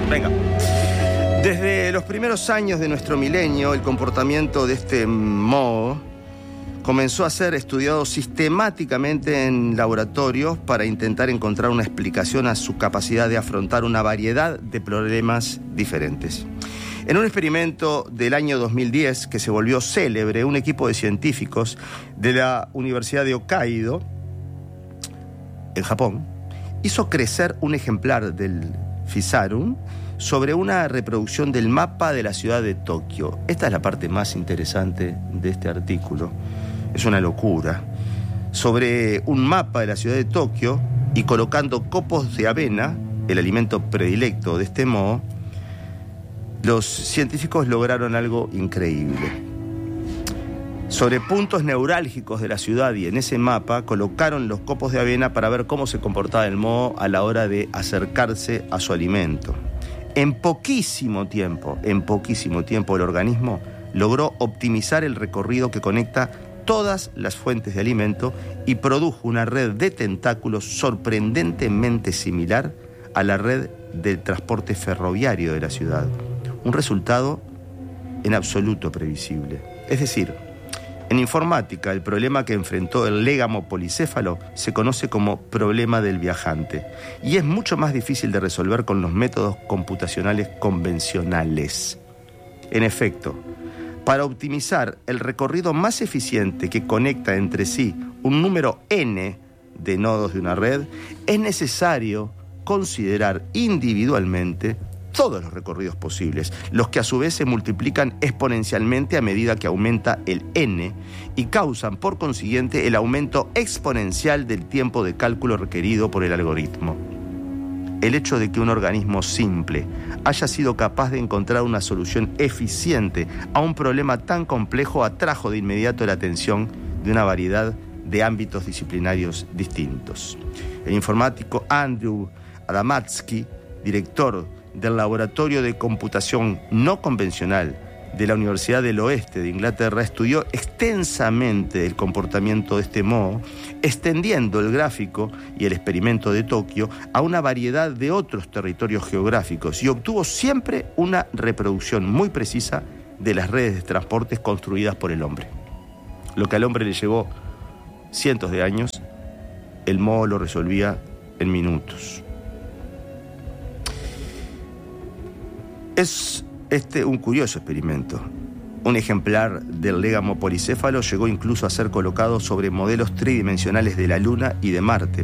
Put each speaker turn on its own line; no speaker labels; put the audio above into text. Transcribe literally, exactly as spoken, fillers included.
Venga. Desde los primeros años de nuestro milenio, el comportamiento de este moho comenzó a ser estudiado sistemáticamente en laboratorios para intentar encontrar una explicación a su capacidad de afrontar una variedad de problemas diferentes. En un experimento del año dos mil diez que se volvió célebre, un equipo de científicos de la Universidad de Hokkaido, en Japón, hizo crecer un ejemplar del Physarum sobre una reproducción del mapa de la ciudad de Tokio. Esta es la parte más interesante de este artículo. Es una locura. Sobre un mapa de la ciudad de Tokio y colocando copos de avena, el alimento predilecto de este moho, los científicos lograron algo increíble. Sobre puntos neurálgicos de la ciudad y en ese mapa colocaron los copos de avena para ver cómo se comportaba el moho a la hora de acercarse a su alimento. En poquísimo tiempo, en poquísimo tiempo el organismo logró optimizar el recorrido que conecta todas las fuentes de alimento y produjo una red de tentáculos sorprendentemente similar a la red del transporte ferroviario de la ciudad. Un resultado en absoluto previsible. Es decir, en informática, el problema que enfrentó el légamo policéfalo se conoce como problema del viajante y es mucho más difícil de resolver con los métodos computacionales convencionales. En efecto, para optimizar el recorrido más eficiente que conecta entre sí un número n de nodos de una red, es necesario considerar individualmente todos los recorridos posibles, los que a su vez se multiplican exponencialmente a medida que aumenta el n y causan por consiguiente el aumento exponencial del tiempo de cálculo requerido por el algoritmo. El hecho de que un organismo simple haya sido capaz de encontrar una solución eficiente a un problema tan complejo atrajo de inmediato la atención de una variedad de ámbitos disciplinarios distintos. El informático Andrew Adamatsky, director del Laboratorio de Computación No Convencional de la Universidad del Oeste de Inglaterra, estudió extensamente el comportamiento de este moho, extendiendo el gráfico y el experimento de Tokio a una variedad de otros territorios geográficos y obtuvo siempre una reproducción muy precisa de las redes de transportes construidas por el hombre. Lo que al hombre le llevó cientos de años, el moho lo resolvía en minutos. Es este un curioso experimento. Un ejemplar del légamo policéfalo llegó incluso a ser colocado sobre modelos tridimensionales de la Luna y de Marte